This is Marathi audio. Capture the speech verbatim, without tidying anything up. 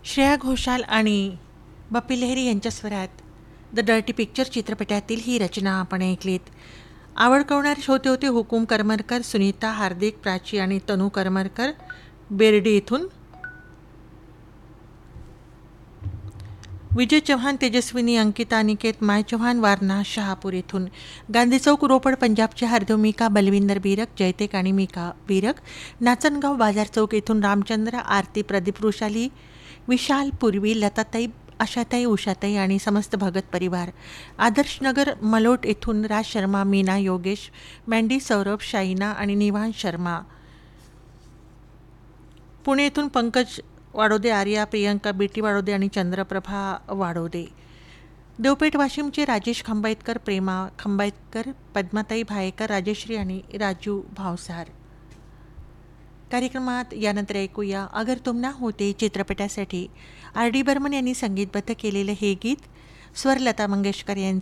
श्रेया घोषाल आणि बप्पी लहिरी यांच्या स्वरात द डर्टी पिक्चर चित्रपटातील ही रचना आपण ऐकलीत. आवड कवणारे श्रोते होते हुकूम करमरकर, सुनीता, हार्दिक, प्राची आणि तनू करमरकर बेर्डी इथून. विजय चव्हाण, तेजस्विनी, अंकिता, अनिकेत, माय चव्हाण, वारणा, शहापूर इथून. गांधी चौक रोपड पंजाबचे हार्दिव, मिका, बलविंदर बीरक, जयतेक आणि मिका बीरक. नाचनगाव बाजार चौक इथून रामचंद्र, आरती, प्रदीप, वृषाली, विशाल, पूर्वी, लताताई, आशाताई, उषाताई आणि समस्त भगत परिवार. आदर्शनगर मलोट येथून राज शर्मा, मीना, योगेश, मँडी, सौरभ, शाईना आणि निवान शर्मा. पुणे येथून पंकज वाडोदे, आर्या, प्रियंका, बीटी वाडोदे आणि चंद्रप्रभा वाडोदे. देवपेठ वाशिमचे राजेश खंबाईतकर, प्रेमा खंबाईतकर, पद्माताई भायेकर, राजेश्री आणि राजू भावसार. कार्यक्रमात यानंतर ऐकूया अगर तुम ना होते चित्रपटासाठी आर डी बर्मन यांनी संगीतबद्ध केलेलं हे गीत. स्वर लता मंगेशकर यांचे.